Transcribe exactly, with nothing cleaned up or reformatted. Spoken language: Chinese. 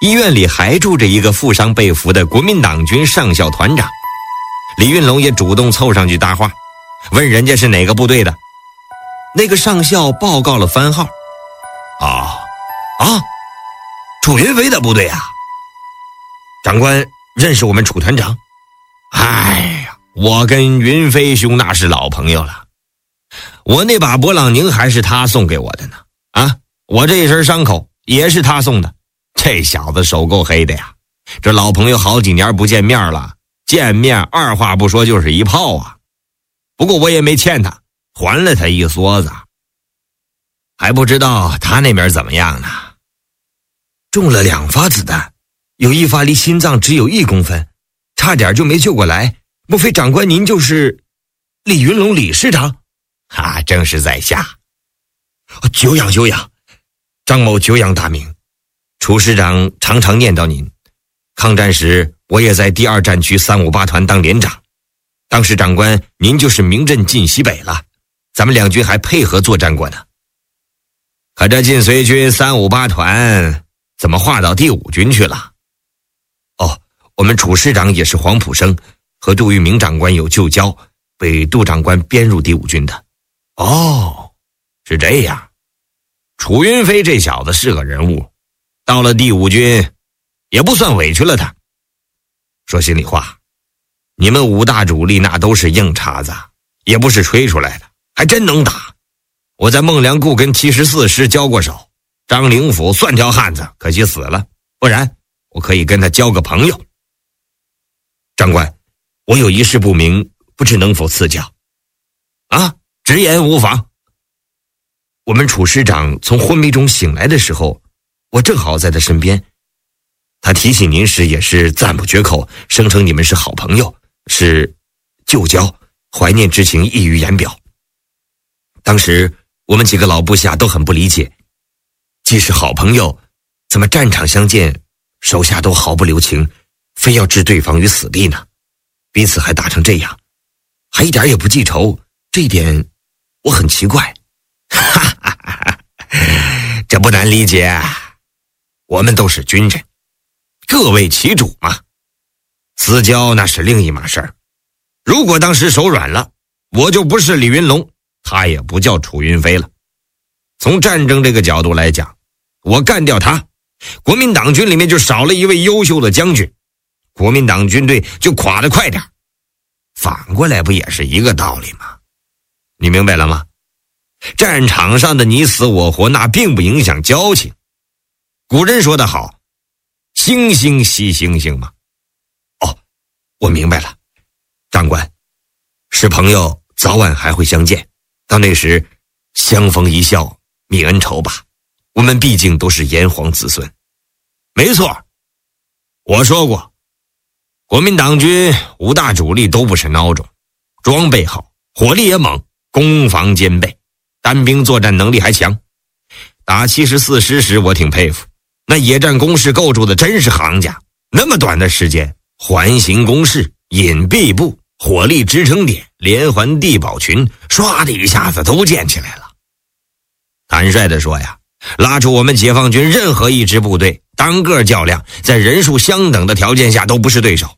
医院里还住着一个负伤被俘的国民党军上校团长。李运龙也主动凑上去搭话，问人家是哪个部队的。那个上校报告了番号。 啊啊，楚云飞的部队啊！长官认识我们楚团长？ 哎呀，我跟云飞兄那是老朋友了，我那把勃朗宁还是他送给我的呢。啊，我这一身伤口也是他送的。这小子手够黑的呀，这老朋友好几年不见面了，见面二话不说就是一炮啊。不过我也没欠他，还了他一梭子。还不知道他那边怎么样呢？ 中了两发子弹，有一发离心脏只有一公分，差点就没救过来。莫非长官您就是李云龙李师长？ 啊，正是在下。 久仰久仰，张某久仰大名。楚师长常常念叨您。抗战时我也在第二战区三五八团当连长，当时长官您就是名震晋西北了，咱们两军还配合作战过呢。 可这晋绥军三五八团怎么划到第五军去了？ 哦，我们楚师长也是黄埔生，和杜聿明长官有旧交，被杜长官编入第五军的。 哦，是这样。楚云飞这小子是个人物，到了第五军也不算委屈了他。 说心里话，你们五大主力那都是硬茬子，也不是吹出来的，还真能打。我在孟良崮跟七十四师交过手，张灵甫算条汉子，可惜死了，不然我可以跟他交个朋友。长官，我有一事不明，不知能否赐教？ 啊，直言无妨。 我们楚师长从昏迷中醒来的时候，我正好在他身边。他提起您时也是赞不绝口，声称你们是好朋友，是旧交，怀念之情溢于言表。当时我们几个老部下都很不理解，既是好朋友，怎么战场相见，手下都毫不留情，非要置对方于死地呢？彼此还打成这样，还一点也不记仇，这一点我很奇怪。 哈哈哈，这不难理解，我们都是军人，各为其主嘛。私交那是另一码事儿。如果当时手软了，我就不是李云龙，他也不叫楚云飞了。从战争这个角度来讲，我干掉他，国民党军里面就少了一位优秀的将军，国民党军队就垮得快点。反过来不也是一个道理吗？你明白了吗？战场上的你死我活，那并不影响交情。古人说得好，惺惺惜惺惺嘛。 哦，我明白了。长官，是朋友早晚还会相见，到那时相逢一笑泯恩仇吧。我们毕竟都是炎黄子孙。 没错，我说过，国民党军五大主力都不是孬种，装备好，火力也猛，攻防兼备，单兵作战能力还强。打七十四师时我挺佩服，那野战工事构筑的真是行家，那么短的时间，环形工事、隐蔽部、火力支撑点、连环地堡群，唰的一下子都建起来了。坦率地说呀，拉出我们解放军任何一支部队单个较量，在人数相等的条件下都不是对手。